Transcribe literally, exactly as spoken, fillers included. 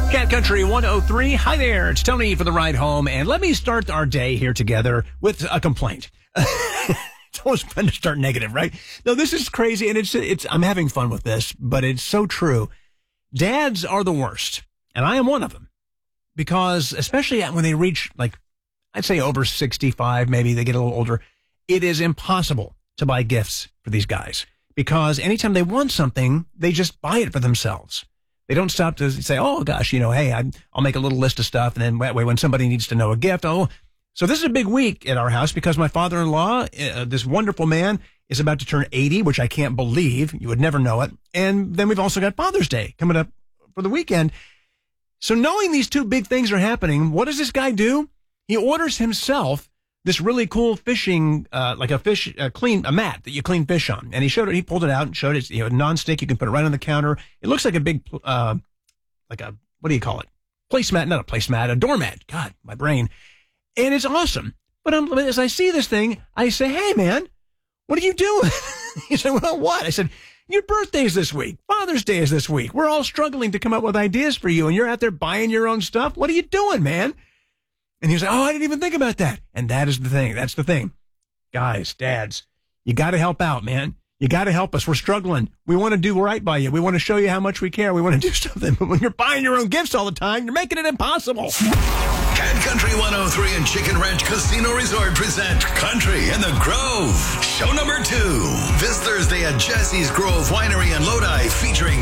Cat Country one oh three. Hi there, it's Tony for the ride home, and let me start our day here together with a complaint. It's always fun to start negative, right? No, this is crazy, and it's it's. I'm having fun with this, but it's so true. Dads are the worst, and I am one of them, because especially when they reach, like, I'd say over sixty-five, maybe they get a little older, it is impossible to buy gifts for these guys, because anytime they want something, they just buy it for themselves. They don't stop to say, oh, gosh, you know, hey, I, I'll make a little list of stuff. And then that way, when somebody needs to know a gift, oh, so this is a big week at our house because my father-in-law, uh, this wonderful man, is about to turn eighty, which I can't believe. You would never know it. And then we've also got Father's Day coming up for the weekend. So knowing these two big things are happening, what does this guy do? He orders himself this really cool fishing, uh, like a fish, uh, clean, a mat that you clean fish on. And he showed it, he pulled it out and showed it, you know, non-stick. You can put it right on the counter. It looks like a big, uh, like a, what do you call it? Placemat, not a placemat, a doormat. God, my brain. And it's awesome. But I'm, as I see this thing, I say, hey man, what are you doing? He said, well, what? I said, your birthday's this week. Father's Day is this week. We're all struggling to come up with ideas for you. And you're out there buying your own stuff. What are you doing, man? And he was like, oh, I didn't even think about that. And that is the thing. That's the thing. Guys, dads, you got to help out, man. You got to help us. We're struggling. We want to do right by you. We want to show you how much we care. We want to do something. But when you're buying your own gifts all the time, you're making it impossible. Cat Country one oh three and Chicken Ranch Casino Resort present Country in the Grove. Show number two. This Thursday at Jesse's Grove Winery in Lodi, featuring